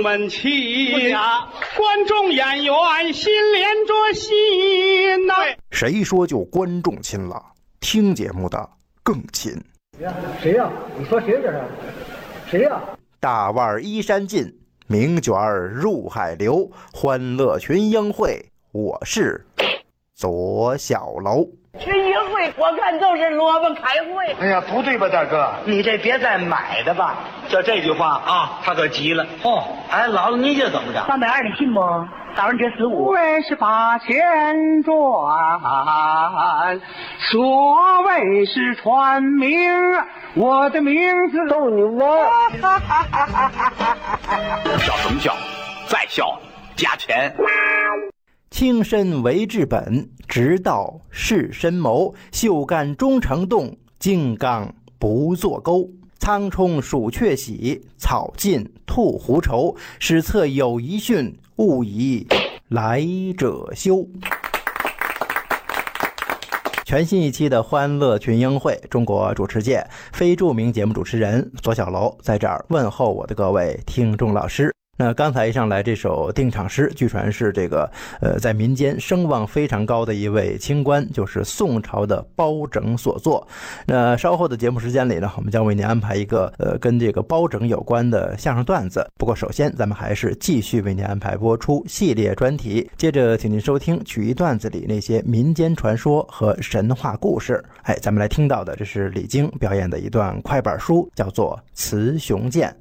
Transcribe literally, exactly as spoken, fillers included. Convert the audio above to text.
们起，观众演员心连着心呐、啊。 谁说就观众亲了？听节目的更亲。 谁呀、啊？你说谁这是？谁呀、啊？ 大腕衣衫尽，名卷入海流，欢乐群英会，我是左小楼。 群英会我看都是萝卜开会。 哎呀，不对吧，大哥？ 你这别再买的吧。 就这句话啊，他可急了。哦，哎，姥姥你这怎么着？ 三百二的信不？打完这十五。 为是八千转，所谓是传名，我的名字逗你玩。 笑什么笑？再笑加钱。 轻身为治本，直道是深谋。袖干终成冻，金刚不做钩。苍冲鼠雀喜，草尽兔狐愁。史册有遗训，勿以来者休。全新一期的欢乐群英会，中国主持界非著名节目主持人左小楼在这儿问候我的各位听众老师。那刚才一上来这首定场诗，据传是这个呃在民间声望非常高的一位清官，就是宋朝的包拯所作。那稍后的节目时间里呢，我们将为您安排一个呃跟这个包拯有关的相声段子。不过首先咱们还是继续为您安排播出系列专题，接着请您收听曲艺段子里那些民间传说和神话故事。哎，咱们来听到的这是李菁表演的一段快板书，叫做《雌雄剑》。